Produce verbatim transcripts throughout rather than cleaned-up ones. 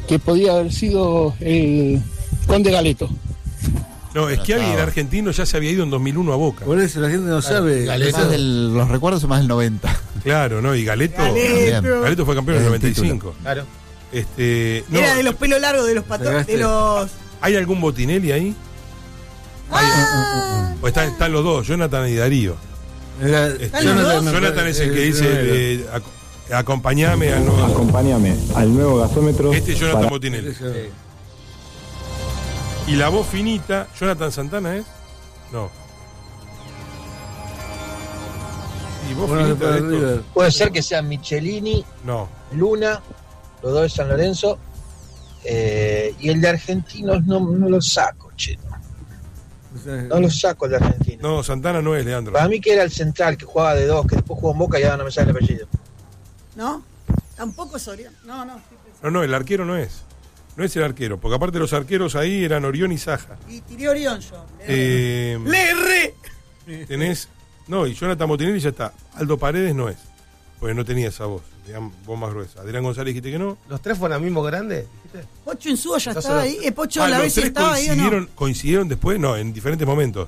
que podía haber sido el Conde Galeto. No, es que alguien argentino ya se había ido en dos mil uno a Boca. Por eso la gente no claro, sabe. Galeto. Más del, los recuerdos son más del noventa. Claro, ¿no? Y Galeto. Galeto, Galeto fue campeón en el noventa y cinco. Claro. Este, no, Era de los pelos largos, de los patos, de los. ¿Hay algún Botinelli ahí? Ah. O están, están los dos, Jonathan y Darío. Era, este, Jonathan, Jonathan es el que dice eh, ac- acompañame al nuevo. Acompáñame al nuevo gasómetro. Este es Jonathan para... Botinelli. Sí. Y la voz finita, ¿Jonathan Santana es? No. Y voz bueno, finita de estos. Puede ser que sean Michelini, no. Luna, los dos de San Lorenzo, eh, y el de Argentinos no, no lo saco, che. No lo saco el de Argentinos. No, Santana no es, Leandro. Para mí que era el central que jugaba de dos, que después jugó en Boca y ahora no me sale el apellido. ¿No? Tampoco Soriano. No, no. No, no, el arquero no es. No es el arquero, porque aparte los arqueros ahí eran Orión y Saja. Y tiré Orión yo. Eh, ¡Le erré! Tenés. No, y Jonathan Botinelli ya está. Aldo Paredes no es. Porque no tenía esa voz. Digamos, voz más gruesa. Adrián González dijiste que no. ¿Los tres fueron al mismo grande? ¿Dijiste? Pocho Insúa ya estaba los... ahí. Eh, Pocho ah, la vez estaba ahí o no. ¿Coincidieron después? No, en diferentes momentos.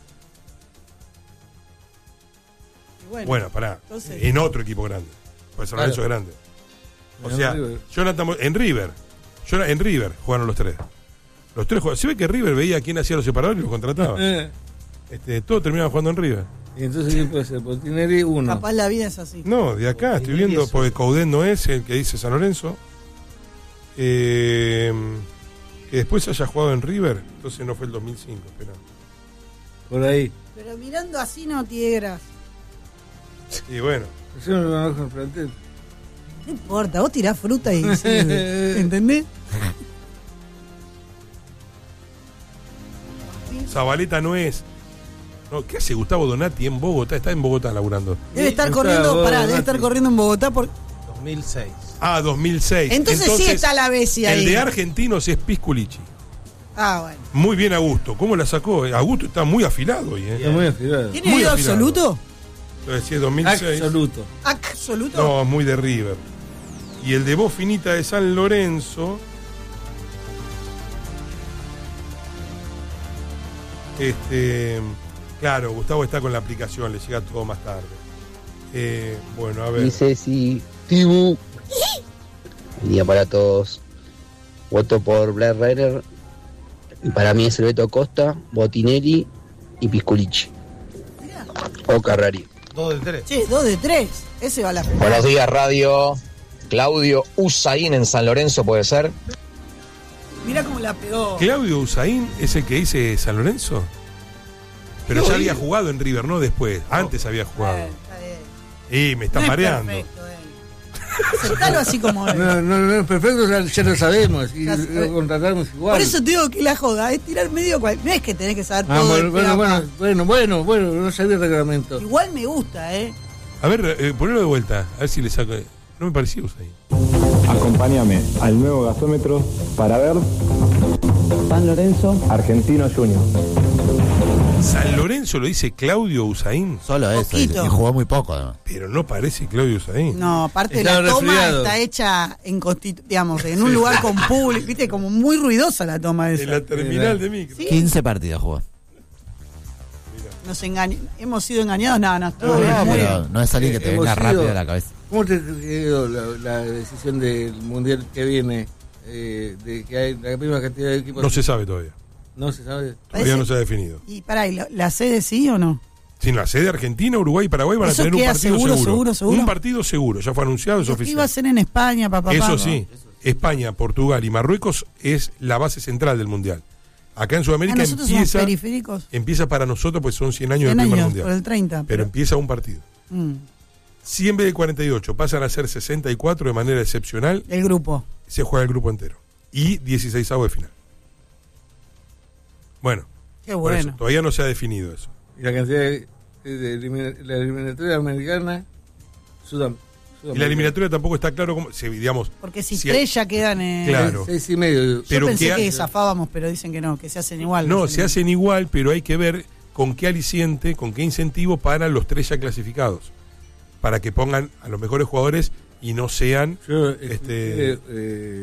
Bueno, bueno, pará. Entonces, en otro equipo grande. Pues San Lorenzo claro. grande. O en sea, River. Jonathan en River. En River jugaron los tres. Los tres jugaron. Se ve que River veía a quién hacía los separadores y los contrataba. este, todos terminaban jugando en River. Y entonces, ¿quién puede ser? Botinelli uno. Capaz la vida es así. No, de acá estoy viendo, porque Coudet no es el que dice San Lorenzo. Eh, que después haya jugado en River, entonces no fue el dos mil cinco, espera. Por ahí. Pero mirando así no tierras. Y bueno. Yo no lo conozco en plantel. No importa, vos tirás fruta y ¿entendés? Zabaleta no es. No, ¿qué hace Gustavo Donati en Bogotá? Está en Bogotá laburando. Debe estar sí, corriendo, pará, debe estar corriendo en Bogotá por dos mil seis. Ah, dos mil seis. Entonces, Entonces sí está la Bessi ahí. El de Argentinos es Pisculichi. Ah, bueno. Muy bien Augusto. ¿Cómo la sacó? Augusto está muy afilado hoy, ¿eh? Está muy afilado. ¿Tiene muy oído afilado. Absoluto? Lo decía dos mil seis. Absoluto. ¿Absoluto? No, muy de River. Y el de voz finita de San Lorenzo. Este. Claro, Gustavo está con la aplicación, le llega todo más tarde. Eh, bueno, a ver. Dice si Tibu. El día para todos. Voto por Blair Renner. Y para mí es el Beto Costa, Botinelli y Pisculichi. O Carrari. Dos de tres. Sí, dos de tres. Ese va a la final. Buenos días, radio. Claudio Usain en San Lorenzo, ¿puede ser? Mira cómo la pegó. Claudio Usain es el que dice San Lorenzo. Pero no, ya había jugado en River, no después. No. Antes había jugado. Eh, y me está no mareando. Es perfecto, eh. Aceptalo así como es. No, no, no es perfecto, ya, ya lo sabemos. Y Las, lo contratamos igual. Por eso te digo que la joda es tirar medio cual. No es que tenés que saber ah, todo. Bueno, bueno, bueno, bueno, bueno, bueno, no sabía el reglamento. Igual me gusta, ¿eh? A ver, eh, ponelo de vuelta. A ver si le saco. No me parecía Usain. Acompáñame al nuevo gasómetro para ver San Lorenzo, Argentino Junior. San Lorenzo lo dice Claudio Usain. Solo eso, y, y jugó muy poco además. Pero no parece Claudio Usain. No, aparte de la toma resfriado. Está hecha en constitu- digamos, en un sí. lugar con público, viste, como muy ruidosa la toma esa. En la terminal de micro. ¿Sí? quince partidos jugó. Nos engañó, hemos sido engañados, nada, no, no, no, no, pero no es alguien que te venga sido, rápido a la cabeza. ¿Cómo te quedó la, la decisión del mundial que viene? Eh, de que hay la misma cantidad de equipos. No se sabe todavía. No se sabe. Todavía no se ha definido. Y pará, ¿y la sede sí o no? Sí, la sede Argentina, Uruguay y Paraguay van a tener un partido seguro, seguro. seguro, seguro. Un partido seguro, ya fue anunciado, es oficial. Iba a ser en España, papá. Eso sí, España, Portugal y Marruecos es la base central del mundial. Acá en Sudamérica empieza periféricos. Empieza para nosotros, pues son cien años del primer años, mundial. Por el treinta. Pero, pero empieza un partido. Mm. Si en vez de cuarenta y ocho pasan a ser sesenta y cuatro de manera excepcional, el grupo se juega el grupo entero. Y dieciseisavo de final. Bueno, qué bueno. Eso, todavía no se ha definido eso. Y la cantidad de, de elimin- la eliminatoria americana, Sudam. Y la eliminatoria tampoco está claro cómo, si, digamos. Porque si, si tres ya quedan en. Claro. Seis y medio. Yo pero pensé que, que zafábamos, pero dicen que no, que se hacen igual. No, se hacen igual, pero hay que ver con qué aliciente, con qué incentivo para los tres ya clasificados. Para que pongan a los mejores jugadores y no sean. Yo, este eh, eh,